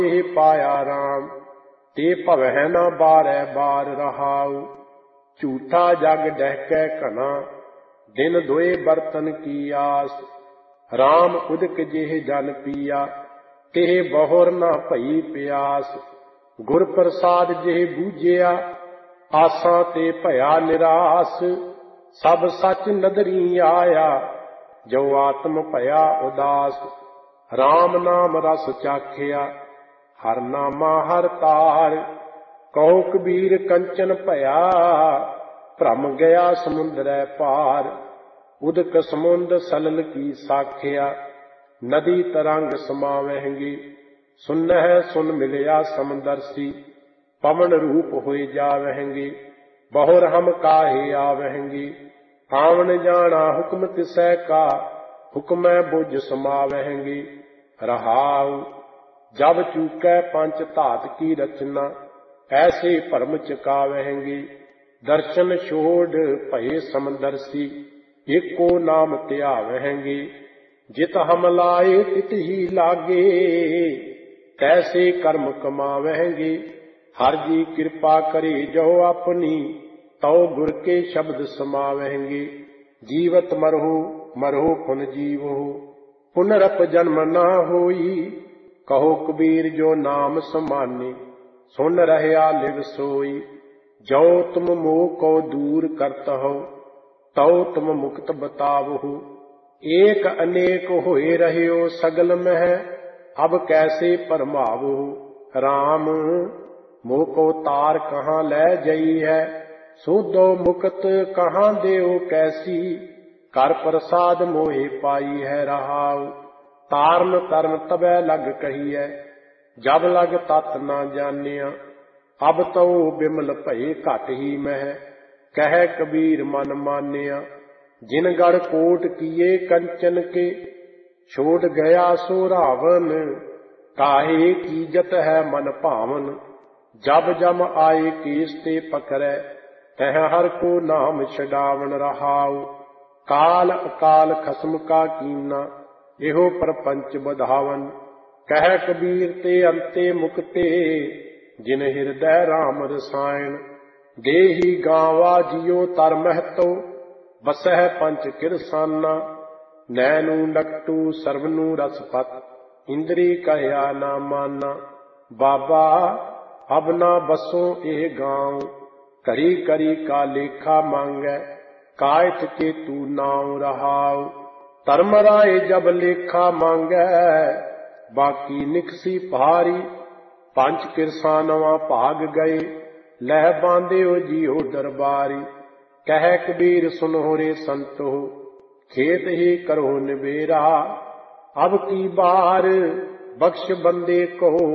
ਇਹ ਪਾਇਆ ਰਾਮ, ਤੇ ਭਵਹਿ ਨਾ ਬਾਰੈ ਬਾਰ ਰਹਾਉ। ਝੂਠਾ ਜਗ ਡਹਿਕੈ ਘਨਾ, ਦਿਨ ਦੋਏ ਬਰਤਨ ਕੀ ਆਸ। ਰਾਮ ਉਦਕ ਜਿਹ ਜਨ ਪੀਆ, ਤਿਹ ਬਹੁਰ ਨਾ ਭਈ ਪਿਆਸ। ਗੁਰ ਪ੍ਰਸਾਦ ਜਿਹ ਬੂਝਿਆ, ਆਸਾਂ ਤੇ ਭਇਆ ਨਿਰਾਸ। ਸਭ ਸੱਚ ਨਦਰੀ ਆਇਆ, ਜੋ ਆਤਮ ਭਇਆ ਉਦਾਸ। ਰਾਮ ਨਾਮ ਰਸ ਚਾਖਿਆ, ਹਰ ਨਾਮਾ ਹਰ ਤਾਰ। ਕਹੋ ਕਬੀਰ ਕੰਚਨ ਭਇਆ, ਭ੍ਰਮ ਗਿਆ ਸਮੁੰਦਰੈ ਪਾਰ। ਉਦਕ ਸਮੁੰਦ ਸਲਲ ਕੀ ਸਾਖਿਆ, ਨਦੀ ਤਰੰਗ ਸਮਾਵਹਿੰਗੀ। ਸੁਨਹਿ ਸੁਨ ਮਿਲਿਆ ਸਮਦਰਸੀ, ਪਵਨ ਰੂਪ ਹੋਏ ਜਾਵਹਿੰਗੀ। ਬਹੁਰ ਹਮ ਕਾਹੇ ਆਵਹਿੰਗੀ, ਆਵਣ ਜਾਣਾ ਹੁਕਮ ਤਿਸੈ ਕਾ। ਹੁਕਮੈ ਬੁਝ ਸਮਾਵਹਿੰਗੀ। ਰਹਾਉ ਜਬ ਚੂਕੈ ਪੰਚ ਧਾਤ ਕੀ ਰਚਨਾ, ਐਸੇ ਭਰਮ ਚਕਾਵਹਿੰਗੀ। ਦਰਸ਼ਨ ਛੋੜ ਭਏ ਸਮਦਰਸੀ, ਏਕੋ ਨਾਮ ਧਿਆਵਹਿੰਗੀ। ਜਿਤ ਹਮ ਲਾਏ ਤਿਤ ਹੀ ਲਾਗੇ, ਤੈਸੇ ਕਰਮ ਕਮਾਵਹਿੰਗੀ। ਹਰ ਜੀ ਕਿਰਪਾ ਕਰੇ ਜੋ ਆਪਣੀ, ਤਉ ਗੁਰ ਕੇ ਸ਼ਬਦ ਸਮਾਵਹਿੰਗੀ। ਜੀਵਤ ਮਰਹੁ ਮਰਹੁ ਪੁਨ ਜੀਵਹੁ, ਪੁਨਰਪ ਜਨਮ ਨਾ ਹੋਈ। ਕਹੋ ਕਬੀਰ ਜੋ ਨਾਮ ਸਮਾਨੇ, ਸੁਨ ਰਹਿਆ ਲਿਵ ਸੋਈ। ਜੋ ਤੁਮ ਮੋਹ ਕੋ ਦੂਰ ਕਰਤ ਹੋ, ਤਉ ਤੁਮ ਮੁਕਤ ਬਤਾਵਹੁ। ਏਕ ਅਨੇਕ ਹੋਏ ਰਹਿਓ ਸਗਲ ਮਹਿ, ਅਬ ਕੈਸੇ ਭਰਮਾਵਹੁ। ਰਾਮ ਮੋਹ ਕੋ ਤਾਰ ਕਹਾਂ ਲੈ ਜਈ ਹੈ, ਸੋਧੋ ਮੁਕਤ ਕਹਾਂ ਦੇਉ ਕੈਸੀ। ਕਰ ਪ੍ਰਸਾਦ ਮੋਹਿ ਪਾਈ ਹੈ ਰਹਾਉ, ਤਾਰਨ ਤਰਨ ਤਬੈ ਲਗ ਕਹੀਐ। ਜਬ ਲਗ ਤਤ ਨਾ ਜਾਣਿਆ, ਅਬ ਤਉ ਬਿਮਲ ਭਏ ਘਟ ਹੀ ਮਹਿ। ਕਹਿ ਕਬੀਰ ਮਨ ਮਾਨਿਆ, ਜਿਨ ਗੜ ਕੋਟ ਕੀਏ ਕੰਚਨ ਕੇ। ਛੋੜ ਗਿਆ ਸੋ ਰਾਵਨ, ਕਾਹੇ ਕੀਜਤ ਹੈ ਮਨ ਭਾਵਨ। ਜਬ ਜਮ ਆਏ ਕੇਸ ਤੇ ਪਕੜੈ, ਤਹ ਹਰ ਕੋ ਨਾਮ ਛਡਾਵਨ ਰਹਾਉ। ਕਾਲ ਅਕਾਲ ਖਸਮ ਕਾ ਕੀਨਾ, ਇਹੋ ਪ੍ਰਪੰਚ ਬਧਾਵਨ। ਕਹਿ ਕਬੀਰ ਤੇ ਅੰਤੇ ਮੁਕਤੇ, ਜਿਨ ਹਿਰਦੈ ਰਾਮ ਰਸਾਇਣ। ਦੇਹੀ ਗਾਵਾ ਜਿਉ ਤਰ ਮਹਤੋ, ਬਸਹਿ ਪੰਚ ਕਿਰਸਾਨਾ। ਨੈਣੂ ਨਕਟੂ ਸਰਵਨੂ ਰਸਪਤ, ਇੰਦਰੀ ਕਹਿਆ ਨਾ ਮਾਨਾ। ਬਾਬਾ ਅਬ ਨਾ ਬਸੋ ਇਹ ਗਾਉ, ਕਰੀ ਕਰੀ ਕਾ ਲੇਖਾ ਮੰਗੈ। ਕਾਇਥ ਕੇ ਤੂ ਨਾਉ ਰਹਾਉ, ਧਰਮ ਰਾਏ ਜਬ ਲੇਖਾ ਮੰਗੈ। ਬਾਕੀ ਨਿਕਸੀ ਭਾਰੀ, ਪੰਜ ਕਿਰਸਾਨਵਾ ਭਾਗ ਗਏ। ਲਹਿ ਬਾਂਧਿਓ ਜੀਉ ਦਰਬਾਰੀ। ਕਹਿ ਕਬੀਰ ਸੁਨਹੁ ਰੇ ਸੰਤੋ, ਖੇਤ ਹੀ ਕਰੋ ਨਿਬੇਰਾ। ਅਬ ਕੀ ਬਾਰ ਬਖਸ਼ ਬੰਦੇ ਕੋ,